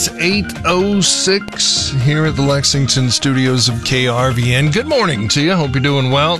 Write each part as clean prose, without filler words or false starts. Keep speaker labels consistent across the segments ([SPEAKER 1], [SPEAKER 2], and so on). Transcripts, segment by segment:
[SPEAKER 1] It's 8:06 here at the Lexington studios of KRVN. Good morning to you. Hope you're doing well.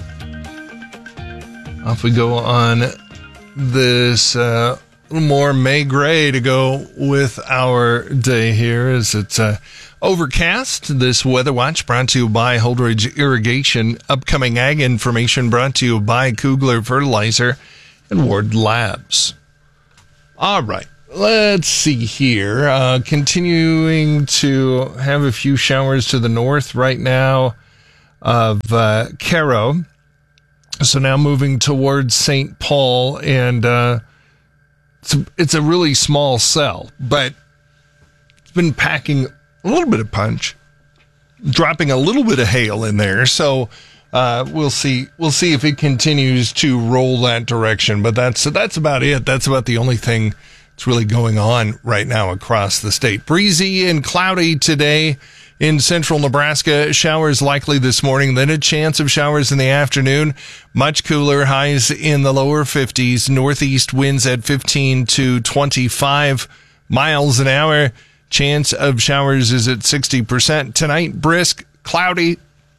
[SPEAKER 1] Off we go on this little more May gray to go with our day here as it's overcast. This Weather Watch brought to you by Holdridge Irrigation. Upcoming ag information brought to you by Kugler Fertilizer and Ward Labs. All right. Let's see here. Continuing to have a few showers to the north right now of Cairo. So now moving towards St. Paul, and it's a really small cell, but it's been packing a little bit of punch, dropping a little bit of hail in there. So we'll see if it continues to roll that direction. But that's about it. That's about the only thing that's really going on right now across the state. Breezy and cloudy today in central Nebraska. Showers likely this morning, then a chance of showers in the afternoon. Much cooler, highs in the lower 50s. Northeast winds at 15 to 25 miles an hour. Chance of showers is at 60%. Tonight, brisk, cloudy,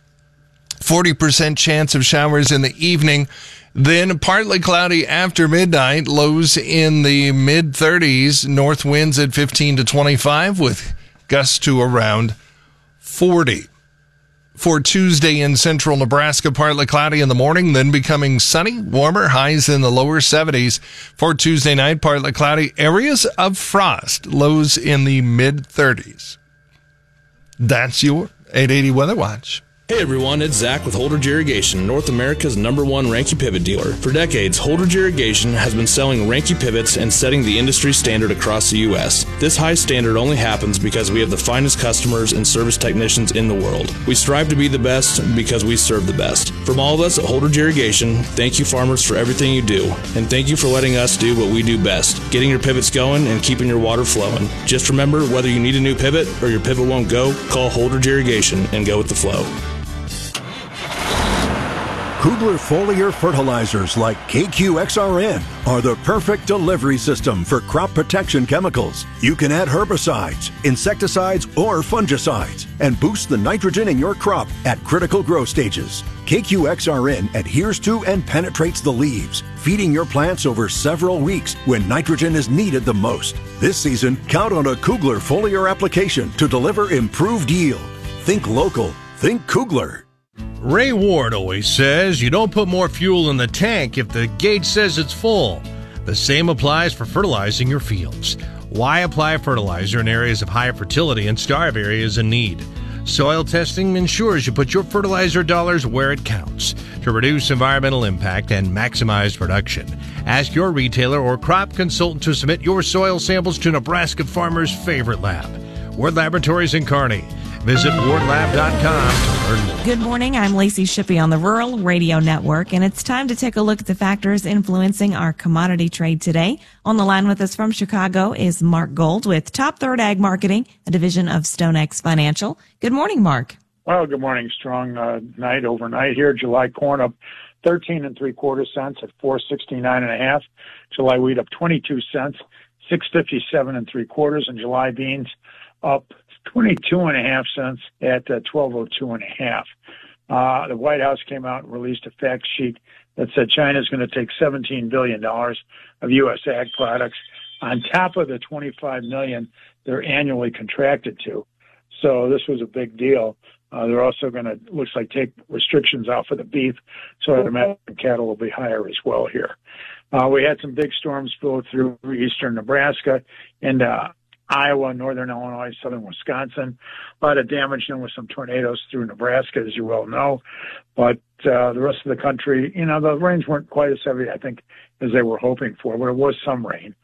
[SPEAKER 1] 40% chance of showers in the evening. Then partly cloudy after midnight, lows in the mid-30s, north winds at 15 to 25 with gusts to around 40. For Tuesday in central Nebraska, partly cloudy in the morning, then becoming sunny, warmer, highs in the lower 70s. For Tuesday night, partly cloudy, areas of frost, lows in the mid-30s. That's your 880 Weather Watch.
[SPEAKER 2] Hey everyone, it's Zach with Holdridge Irrigation, North America's #1 Ranke pivot dealer. For decades, Holdridge Irrigation has been selling Ranke pivots and setting the industry standard across the U.S. This high standard only happens because we have the finest customers and service technicians in the world. We strive to be the best because we serve the best. From all of us at Holdridge Irrigation, thank you farmers for everything you do, and thank you for letting us do what we do best, getting your pivots going and keeping your water flowing. Just remember, whether you need a new pivot or your pivot won't go, call Holdridge Irrigation and go with the flow.
[SPEAKER 3] Kugler foliar fertilizers like KQXRN are the perfect delivery system for crop protection chemicals. You can add herbicides, insecticides, or fungicides and boost the nitrogen in your crop at critical growth stages. KQXRN adheres to and penetrates the leaves, feeding your plants over several weeks when nitrogen is needed the most. This season, count on a Kugler foliar application to deliver improved yield. Think local. Think Kugler.
[SPEAKER 4] Ray Ward always says you don't put more fuel in the tank if the gauge says it's full. The same applies for fertilizing your fields. Why apply fertilizer in areas of high fertility and starve areas in need? Soil testing ensures you put your fertilizer dollars where it counts to reduce environmental impact and maximize production. Ask your retailer or crop consultant to submit your soil samples to Nebraska farmers' favorite lab, Ward Laboratories in Kearney. Visit wardlab.com to learn more.
[SPEAKER 5] Good morning. I'm Lacey Shippey on the Rural Radio Network, and it's time to take a look at the factors influencing our commodity trade today. On the line with us from Chicago is Mark Gold with Top Third Ag Marketing, a division of StoneX Financial. Good morning, Mark.
[SPEAKER 6] Well, good morning. Strong night overnight here. July corn up 13 3/4 cents at 469.5. July wheat up 22 cents, 657 3/4, and July beans up 22.5 cents at 1202.5. The White House came out and released a fact sheet that said China is going to take $17 billion of U.S. ag products on top of the $25 million they're annually contracted to. So this was a big deal. They're also going to, looks like, take restrictions out for the beef, so American cattle will be higher as well here. We had some big storms blow through eastern Nebraska and Iowa, northern Illinois, southern Wisconsin. A lot of damage done with some tornadoes through Nebraska, as you well know. But the rest of the country, the rains weren't quite as heavy, I think, as they were hoping for, but it was some rain.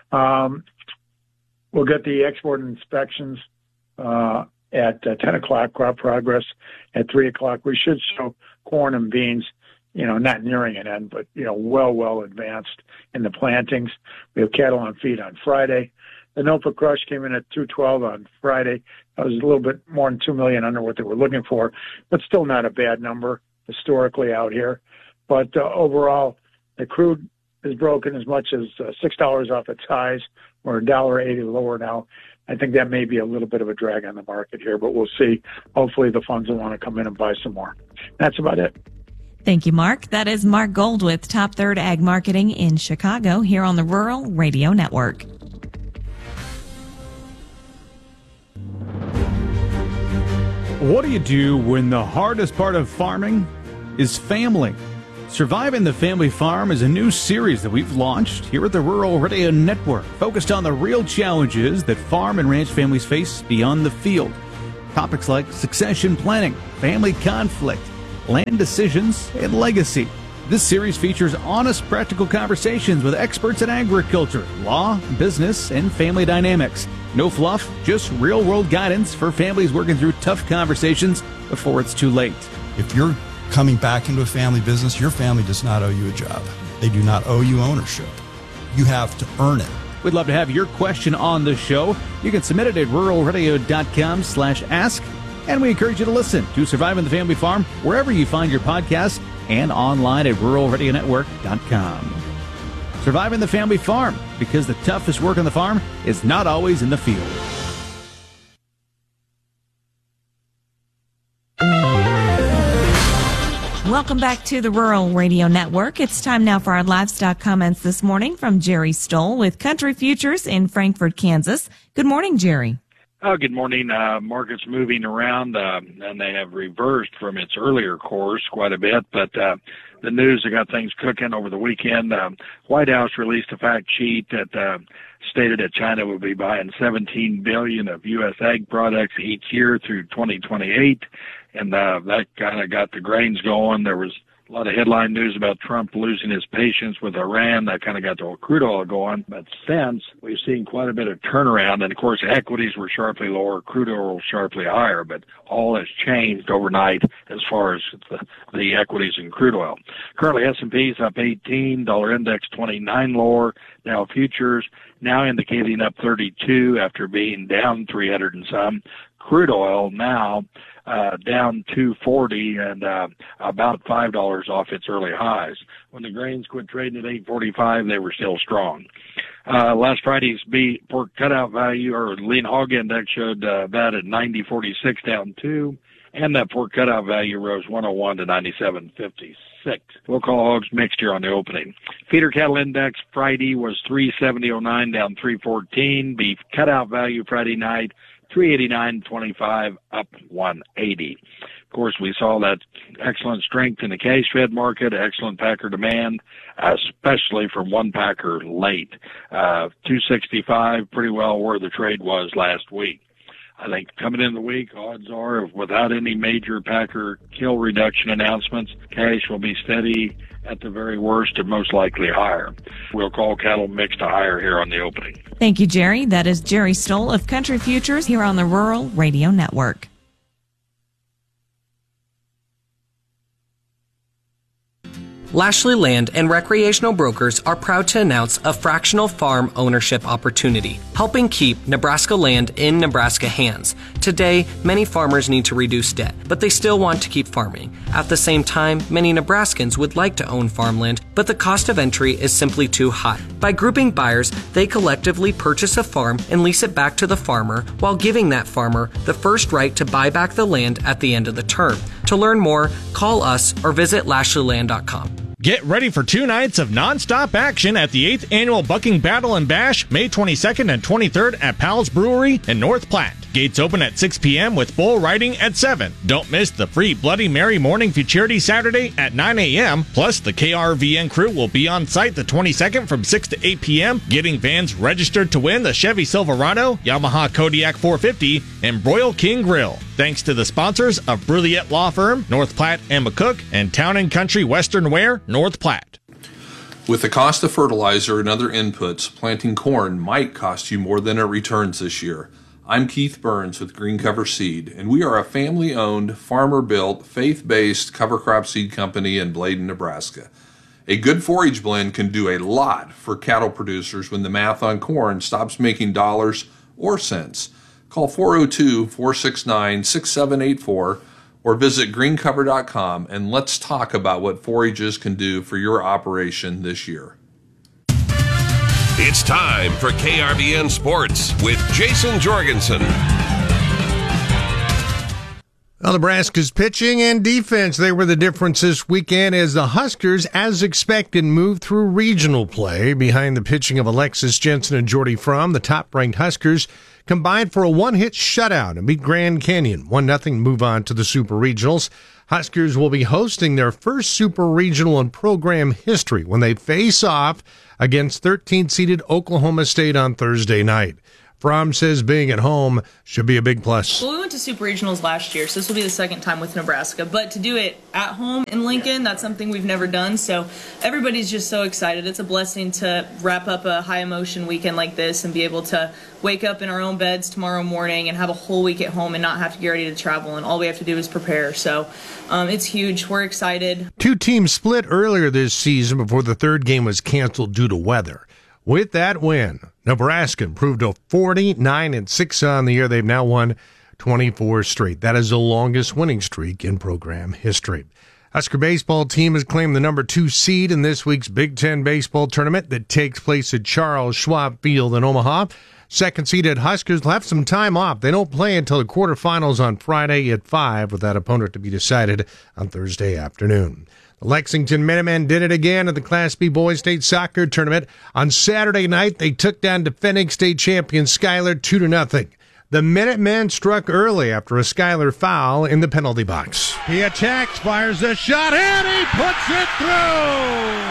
[SPEAKER 6] We'll get the export inspections at 10 o'clock, crop progress at 3 o'clock. We should show corn and beans, not nearing an end, but, well advanced in the plantings. We have cattle on feed on Friday. The NOPA crush came in at 212 on Friday. That was a little bit more than 2 million under what they were looking for, but still not a bad number historically out here. But overall, the crude is broken as much as $6 off its highs. We're $1.80 lower now I think that may be a little bit of a drag on the market here, but we'll see. Hopefully the funds will want to come in and buy some more. That's about it.
[SPEAKER 5] Thank you, Mark. That is Mark Gold with Top Third Ag Marketing in Chicago here on the Rural Radio Network.
[SPEAKER 7] What do you do when the hardest part of farming is family? Surviving the Family Farm is a new series that we've launched here at the Rural Radio Network, focused on the real challenges that farm and ranch families face beyond the field. Topics like succession planning, family conflict, land decisions, and legacy. This series features honest, practical conversations with experts in agriculture, law, business, and family dynamics. No fluff, just real-world guidance for families working through tough conversations before it's too late.
[SPEAKER 8] If you're coming back into a family business, your family does not owe you a job. They do not owe you ownership. You have to earn it.
[SPEAKER 7] We'd love to have your question on the show. You can submit it at ruralradio.com/ask. And we encourage you to listen to Surviving the Family Farm wherever you find your podcasts and online at ruralradionetwork.com. Surviving the Family Farm, because the toughest work on the farm is not always in the field.
[SPEAKER 5] Welcome back to the Rural Radio Network. It's time now for our livestock comments this morning from Jerry Stoll with Country Futures in Frankfort, Kansas. Good morning, Jerry.
[SPEAKER 9] Good morning. Market's moving around, and they have reversed from its earlier course quite a bit, but the news that got things cooking over the weekend. White House released a fact sheet that stated that China would be buying $17 billion of U.S. ag products each year through 2028, and that kind of got the grains going. There was a lot of headline news about Trump losing his patience with Iran. That kind of got the crude oil going. But since, we've seen quite a bit of turnaround. And, of course, equities were sharply lower, crude oil sharply higher. But all has changed overnight as far as the equities in crude oil. Currently, S&P's up 18, dollar index 29 lower. Dow futures now indicating up 32 after being down 300 and some. Crude oil now down 240 and about $5 off its early highs. When the grains quit trading at 845, they were still strong. Last Friday's pork cutout value or lean hog index showed that at 90.46 down 2, and that pork cutout value rose 101 to 97.56. We'll call hogs mixture on the opening. Feeder cattle index Friday was 370.09 down 314. Beef cutout value Friday night 389.25 up 180. Of course, we saw that excellent strength in the cash fed market, excellent packer demand, especially from one packer late. 265, pretty well where the trade was last week. I think coming in the week, odds are, without any major packer kill reduction announcements, cash will be steady at the very worst and most likely higher. We'll call cattle mixed to higher here on the opening.
[SPEAKER 5] Thank you, Jerry. That is Jerry Stoll of Country Futures here on the Rural Radio Network.
[SPEAKER 10] Lashley Land and Recreational Brokers are proud to announce a fractional farm ownership opportunity, helping keep Nebraska land in Nebraska hands. Today, many farmers need to reduce debt, but they still want to keep farming. At the same time, many Nebraskans would like to own farmland, but the cost of entry is simply too high. By grouping buyers, they collectively purchase a farm and lease it back to the farmer while giving that farmer the first right to buy back the land at the end of the term. To learn more, call us or visit LashleyLand.com.
[SPEAKER 11] Get ready for 2 nights of non-stop action at the 8th Annual Bucking Battle and Bash, May 22nd and 23rd at Powell's Brewery in North Platte. Gates open at 6 p.m. with bull riding at 7. Don't miss the free Bloody Mary Morning Futurity Saturday at 9 a.m. Plus, the KRVN crew will be on site the 22nd from 6 to 8 p.m. getting fans registered to win the Chevy Silverado, Yamaha Kodiak 450, and Broil King Grill. Thanks to the sponsors of Bruliette Law Firm, North Platte and McCook, and Town & Country Western Wear, North Platte.
[SPEAKER 12] With the cost of fertilizer and other inputs, planting corn might cost you more than it returns this year. I'm Keith Burns with Green Cover Seed, and we are a family-owned, farmer-built, faith-based cover crop seed company in Bladen, Nebraska. A good forage blend can do a lot for cattle producers when the math on corn stops making dollars or cents. Call 402-469-6784 or visit greencover.com and let's talk about what forages can do for your operation this year.
[SPEAKER 13] It's time for KRVN Sports with Jason Jorgensen.
[SPEAKER 4] Well, Nebraska's pitching and defense, they were the difference this weekend as the Huskers, as expected, moved through regional play behind the pitching of Alexis Jensen and Jordy Fromm. The top-ranked Huskers combined for a one-hit shutout and beat Grand Canyon 1-0 to move on to the Super Regionals. Huskers will be hosting their first Super Regional in program history when they face off against 13th-seeded Oklahoma State on Thursday night. Fromm says being at home should be a big plus.
[SPEAKER 14] Well, we went to Super Regionals last year, so this will be the second time with Nebraska. But to do it at home in Lincoln, that's something we've never done. So everybody's just so excited. It's a blessing to wrap up a high-emotion weekend like this and be able to wake up in our own beds tomorrow morning and have a whole week at home and not have to get ready to travel. And all we have to do is prepare. So it's huge. We're excited.
[SPEAKER 4] Two teams split earlier this season before the third game was canceled due to weather. With that win, Nebraska improved to 49-6 on the year. They've now won 24 straight. That is the longest winning streak in program history. Husker baseball team has claimed the number 2 seed in this week's Big Ten baseball tournament that takes place at Charles Schwab Field in Omaha. Second-seeded Huskers will have some time off. They don't play until the quarterfinals on Friday at 5, with that opponent to be decided on Thursday afternoon. The Lexington Minutemen did it again at the Class B Boys State Soccer Tournament. On Saturday night, they took down defending state champion Schuyler 2-0. The Minutemen struck early after a Schuyler foul in the penalty box.
[SPEAKER 15] He attacks, fires a shot, and he puts it through!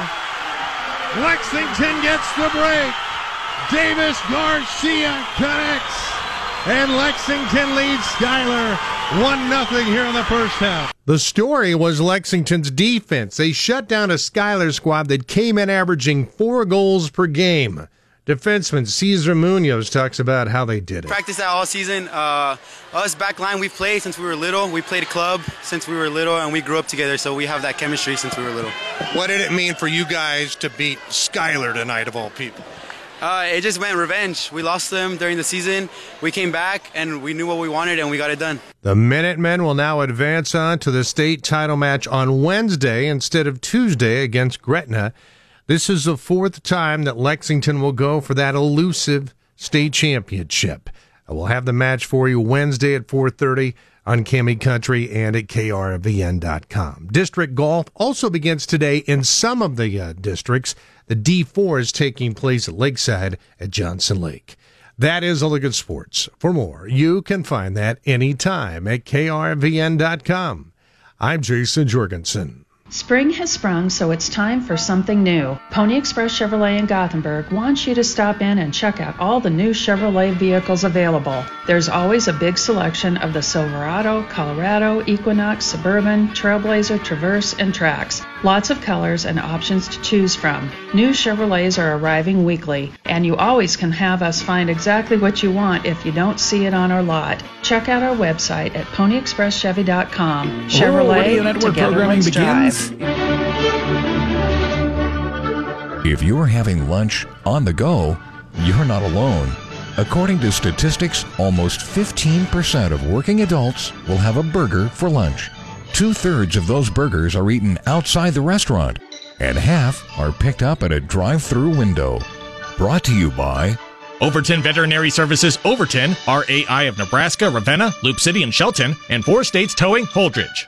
[SPEAKER 15] Lexington gets the break. Davis Garcia connects, and Lexington leads Schuyler 1-0 here in the first half.
[SPEAKER 4] The story was Lexington's defense. They shut down a Schuyler squad that came in averaging 4 goals per game. Defenseman Cesar Munoz talks about how they did it.
[SPEAKER 16] Practice that all season. Us back line, we've played since we were little. We played a club since we were little, and we grew up together, so we have that chemistry since we were little.
[SPEAKER 15] What did it mean for you guys to beat Schuyler tonight, of all people?
[SPEAKER 16] It just meant revenge. We lost them during the season. We came back, and we knew what we wanted, and we got it done.
[SPEAKER 4] The Minutemen will now advance on to the state title match on Wednesday instead of Tuesday against Gretna. This is the 4th time that Lexington will go for that elusive state championship. We'll have the match for you Wednesday at 4:30 on Cami Country and at krvn.com. District golf also begins today in some of the districts. The D4 is taking place at Lakeside at Johnson Lake. That is all the good sports. For more, you can find that anytime at krvn.com. I'm Jason Jorgensen.
[SPEAKER 17] Spring has sprung, so it's time for something new. Pony Express Chevrolet in Gothenburg wants you to stop in and check out all the new Chevrolet vehicles available. There's always a big selection of the Silverado, Colorado, Equinox, Suburban, Trailblazer, Traverse, and Trax. Lots of colors and options to choose from. New Chevrolets are arriving weekly, and you always can have us find exactly what you want if you don't see it on our lot. Check out our website at ponyexpresschevy.com. Chevrolet, together let's drive.
[SPEAKER 18] If you're having lunch on the go, you're not alone. According to statistics, almost 15% of working adults will have a burger for lunch. 2/3 of those burgers are eaten outside the restaurant, and half are picked up at a drive-through window. Brought to you by
[SPEAKER 11] Overton Veterinary Services Overton, RAI of Nebraska, Ravenna, Loop City, and Shelton, and 4 States Towing, Holdridge.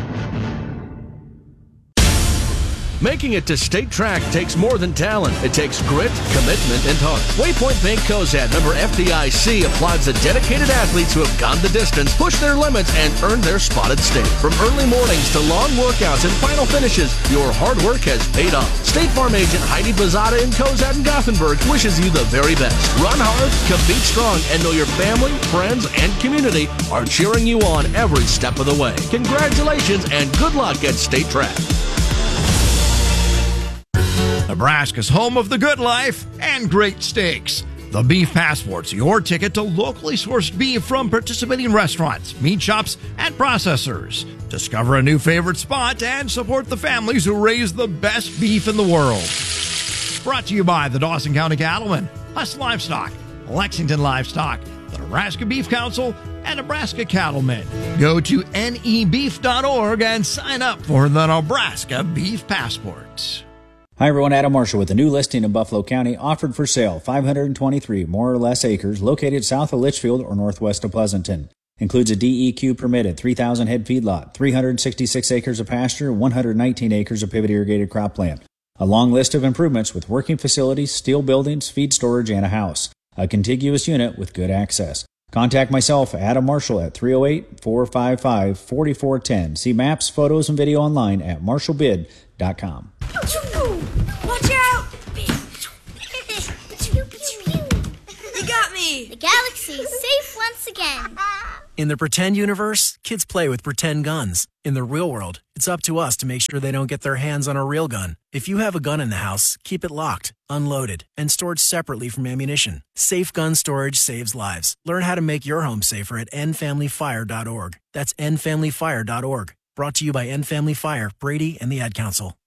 [SPEAKER 19] Making it to state track takes more than talent. It takes grit, commitment, and heart. Waypoint Bank Cozad, member FDIC, applauds the dedicated athletes who have gone the distance, pushed their limits, and earned their spot at state. From early mornings to long workouts and final finishes, your hard work has paid off. State Farm agent Heidi Bazada in Cozad and Gothenburg wishes you the very best. Run hard, compete strong, and know your family, friends, and community are cheering you on every step of the way. Congratulations and good luck at state track.
[SPEAKER 20] Nebraska's home of the good life and great steaks. The Beef Passport's your ticket to locally sourced beef from participating restaurants, meat shops, and processors. Discover a new favorite spot and support the families who raise the best beef in the world. Brought to you by the Dawson County Cattlemen, Huss Livestock, Lexington Livestock, the Nebraska Beef Council, and Nebraska Cattlemen. Go to nebeef.org and sign up for the Nebraska Beef Passport.
[SPEAKER 13] Hi everyone, Adam Marshall with a new listing in Buffalo County, offered for sale, 523 more or less acres, located south of Litchfield or northwest of Pleasanton. Includes a DEQ permitted 3,000 head feedlot, 366 acres of pasture, 119 acres of pivot irrigated cropland. A long list of improvements with working facilities, steel buildings, feed storage, and a house. A contiguous unit with good access. Contact myself, Adam Marshall, at 308-455-4410. See maps, photos, and video online at marshallbid.com.
[SPEAKER 21] Watch out! You got me!
[SPEAKER 22] The galaxy is safe once again.
[SPEAKER 23] In the pretend universe, kids play with pretend guns. In the real world, it's up to us to make sure they don't get their hands on a real gun. If you have a gun in the house, keep it locked, unloaded, and stored separately from ammunition. Safe gun storage saves lives. Learn how to make your home safer at endfamilyfire.org. That's endfamilyfire.org. Brought to you by End Family Fire, Brady, and the Ad Council.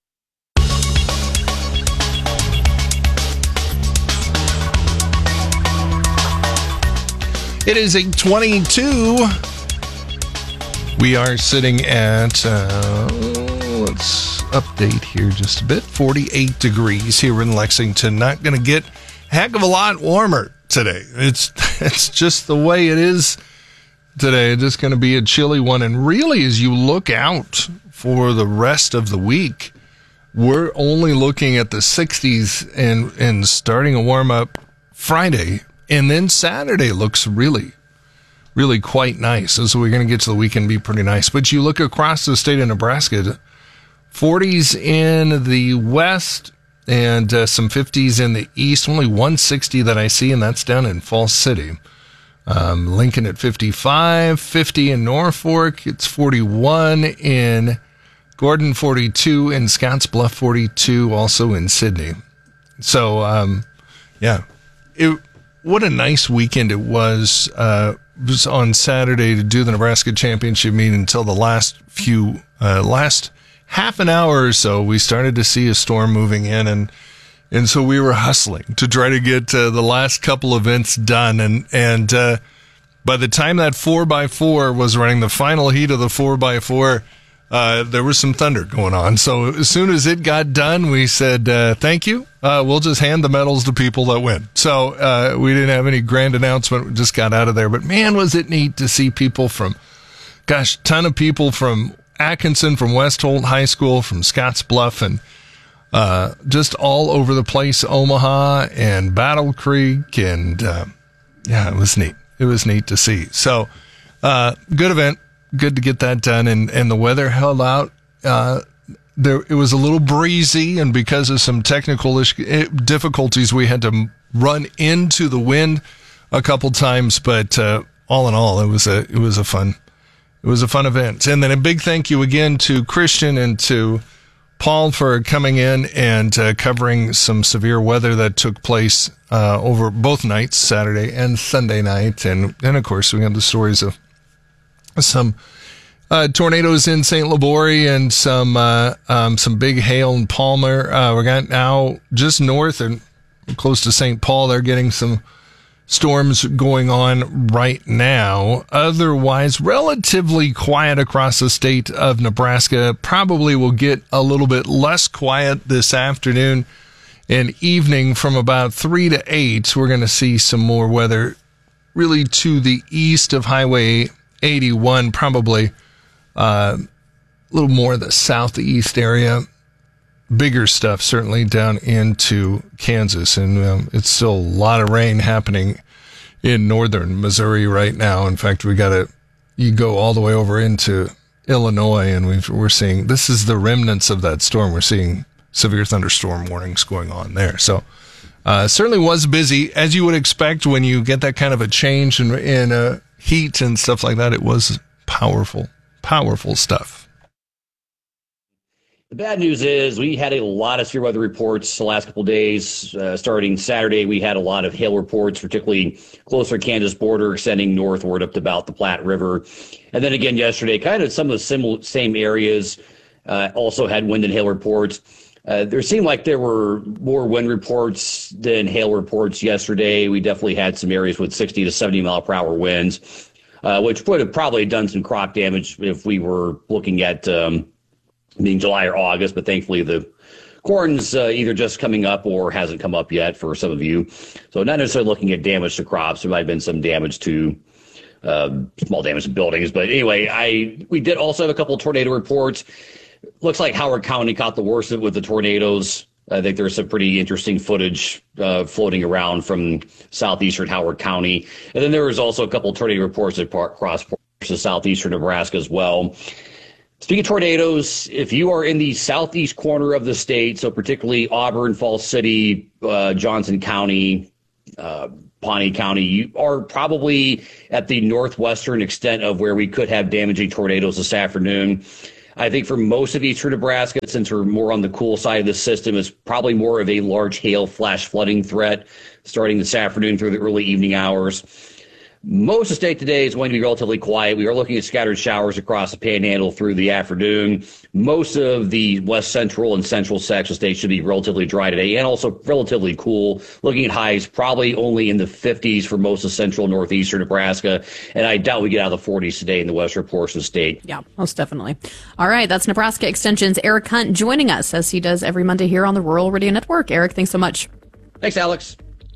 [SPEAKER 1] It is 8:22. We are sitting at, let's update here just a bit, 48 degrees here in Lexington. Not going to get a heck of a lot warmer today. It's just the way it is today. It's just going to be a chilly one. And really, as you look out for the rest of the week, we're only looking at the 60s and starting a warm-up Friday. And then Saturday looks really, really quite nice. So we're going to get to the weekend and be pretty nice. But you look across the state of Nebraska, 40s in the west and some 50s in the east. Only 160 that I see, and that's down in Falls City. Lincoln at 55, 50 in Norfolk. It's 41 in Gordon, 42 in Scottsbluff, 42 also in Sydney. So, what a nice weekend it was. Was on Saturday to do the Nebraska Championship meet until the last half an hour or so. We started to see a storm moving in, and so we were hustling to try to get the last couple events done. And by the time that 4x4 was running, the final heat of the 4x4, there was some thunder going on. So as soon as it got done, we said, thank you. We'll just hand the medals to people that win. So we didn't have any grand announcement. We just got out of there. But man, was it neat to see people ton of people from Atkinson, from West Holt High School, from Scottsbluff, and just all over the place, Omaha and Battle Creek. And it was neat. It was neat to see. So good event. Good to get that done, and the weather held out. It was a little breezy, and because of some technical difficulties, we had to run into the wind a couple times. But all in all, it was a fun event. And then a big thank you again to Christian and to Paul for coming in and covering some severe weather that took place over both nights, Saturday and Sunday night, and of course we have the stories of some tornadoes in St. Laborie and some big hail in Palmer. We're got now just north and close to St. Paul. They're getting some storms going on right now. Otherwise, relatively quiet across the state of Nebraska. Probably will get a little bit less quiet this afternoon and evening from about 3 to 8. We're going to see some more weather really to the east of Highway 81, probably a little more the southeast area. Bigger stuff certainly down into Kansas, and it's still a lot of rain happening in northern Missouri right now. In fact, you go all the way over into Illinois, and we're seeing, this is the remnants of that storm. We're seeing severe thunderstorm warnings going on there. So certainly was busy, as you would expect when you get that kind of a change in heat and stuff like that. It was powerful stuff.
[SPEAKER 24] The bad news is we had a lot of severe weather reports the last couple of days. Starting Saturday, we had a lot of hail reports, particularly closer to Kansas border, extending northward up to about the Platte River. And then again yesterday, kind of some of the same areas also had wind and hail reports. There seemed like there were more wind reports than hail reports yesterday. We definitely had some areas with 60 to 70 mile per hour winds, which would have probably done some crop damage if we were looking at being July or August. But thankfully, the Corn's either just coming up or hasn't come up yet for some of you. So not necessarily looking at damage to crops. There might have been some damage to small damage to buildings. But anyway, we did also have a couple of tornado reports. Looks like Howard County caught the worst of it with the tornadoes. I think there's some pretty interesting footage floating around from southeastern Howard County. And then there was also a couple of tornado reports across to southeastern Nebraska as well. Speaking of tornadoes, if you are in the southeast corner of the state, so particularly Auburn, Falls City, Johnson County, Pawnee County, you are probably at the northwestern extent of where we could have damaging tornadoes this afternoon. I think for most of eastern Nebraska, since we're more on the cool side of the system, it's probably more of a large hail flash flooding threat starting this afternoon through the early evening hours. Most of the state today is going to be relatively quiet. We are looking at scattered showers across the panhandle through the afternoon. Most of the west central and central sections of the state should be relatively dry today and also relatively cool. Looking at highs probably only in the 50s for most of central northeastern Nebraska. And I doubt we get out of the 40s today in the western portion of the state.
[SPEAKER 2] Yeah, most definitely. All right, that's Nebraska Extension's Eric Hunt joining us as he does every Monday here on the Rural Radio Network. Eric, thanks so much.
[SPEAKER 24] Thanks, Alex.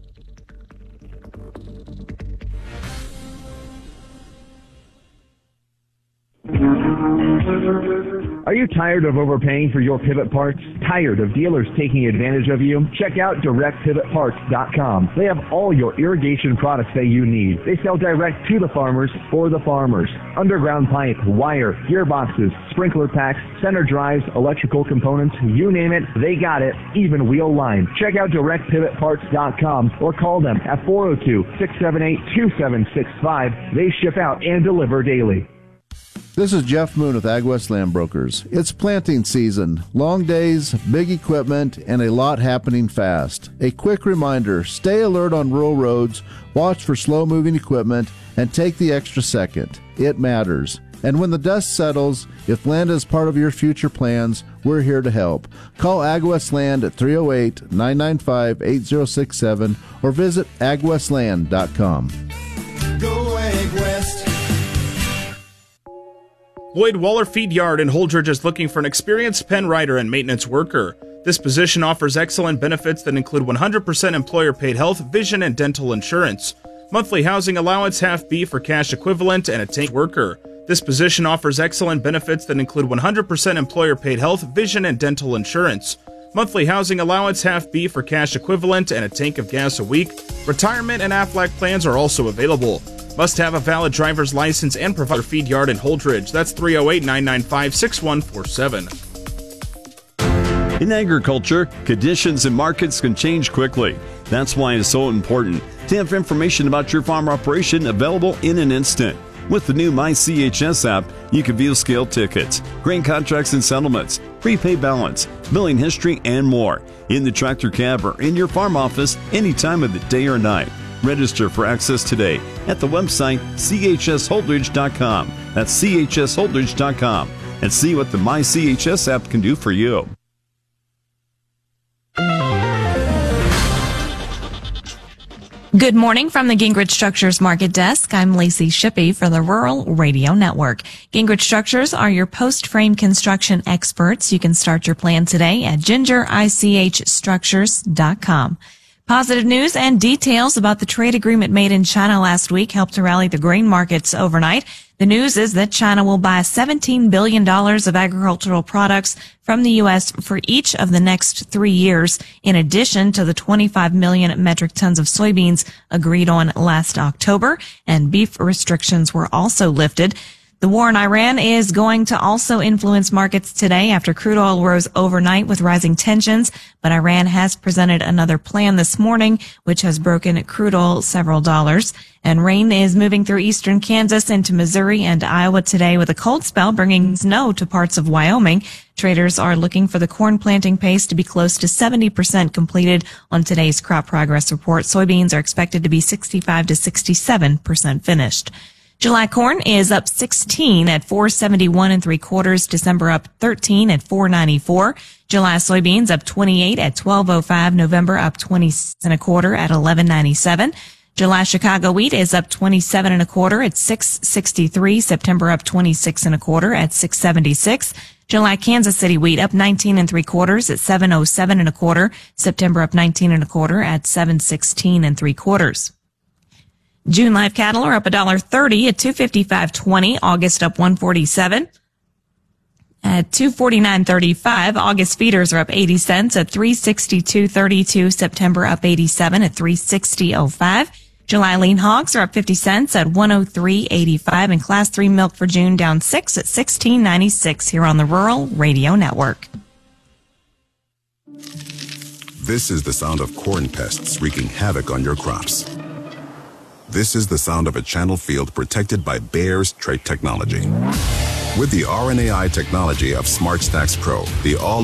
[SPEAKER 3] Are you tired of overpaying for your pivot parts? Tired of dealers taking advantage of you? Check out DirectPivotParts.com. They have all your irrigation products that you need. They sell direct to the farmers for the farmers. Underground pipe, wire, gearboxes, sprinkler packs, center drives, electrical components, you name it, they got it, even wheel line. Check out DirectPivotParts.com or call them at 402-678-2765. They ship out and deliver daily.
[SPEAKER 6] This is Jeff Moon with AgWest Land Brokers. It's planting season. Long days, big equipment, and a lot happening fast. A quick reminder, stay alert on rural roads, watch for slow-moving equipment, and take the extra second. It matters. And when the dust settles, if land is part of your future plans, we're here to help. Call AgWest Land at 308-995-8067 or visit agwestland.com.
[SPEAKER 8] Go AgWest.
[SPEAKER 25] Lloyd Waller Feed Yard in Holdridge is looking for an experienced pen writer and maintenance worker. This position offers excellent benefits that include 100% employer-paid health, vision, and dental insurance. Monthly housing allowance, half B for cash equivalent, and a tank worker. This position offers excellent benefits that include 100% employer-paid health, vision, and dental insurance. Monthly housing allowance, half B for cash equivalent, and a tank of gas a week. Retirement and Aflac plans are also available. Must have a valid driver's license and provide a feed yard in Holdridge. That's 308-995-6147.
[SPEAKER 26] In agriculture, conditions and markets can change quickly. That's why it's so important to have information about your farm operation available in an instant. With the new MyCHS app, you can view scale tickets, grain contracts and settlements, prepay balance, billing history, and more in the tractor cab or in your farm office any time of the day or night. Register for access today at the website chsholdridge.com. That's chsholdridge.com and see what the MyCHS app can do for you.
[SPEAKER 5] Good morning from the Gingrich Structures Market Desk. I'm Lacey Shippey for the Rural Radio Network. Gingrich Structures are your post-frame construction experts. You can start your plan today at gingerichstructures.com. Positive news and details about the trade agreement made in China last week helped to rally the grain markets overnight. The news is that China will buy $17 billion of agricultural products from the U.S. for each of the next 3 years, in addition to the 25 million metric tons of soybeans agreed on last October, and beef restrictions were also lifted. The war in Iran is going to also influence markets today after crude oil rose overnight with rising tensions, but Iran has presented another plan this morning, which has broken crude oil several dollars. And rain is moving through eastern Kansas into Missouri and Iowa today with a cold spell bringing snow to parts of Wyoming. Traders are looking for the corn planting pace to be close to 70% completed on today's crop progress report. Soybeans are expected to be 65 to 67% finished. July corn is up 16 at 471 3/4. December up 13 at 494. July soybeans up 28 at 1205. November up 20 1/4 at 1197. July Chicago wheat is up 27 1/4 at 663. September up 26 1/4 at 676. July Kansas City wheat up 19 3/4 at 707 1/4. September up 19 1/4 at 716 3/4. June live cattle are up $1.30 at $255.20. August up $1.47 at $249.35. August feeders are up 80 cents at $362.32. September up 87 at $360.05. July lean hogs are up 50 cents at $103.85, and Class 3 milk for June down 6 at $16.96 here on the Rural Radio Network.
[SPEAKER 7] This is the sound of corn pests wreaking havoc on your crops. This is the sound of a channel field protected by Bayer's trait technology. With the RNAi technology of SmartStax Pro, the all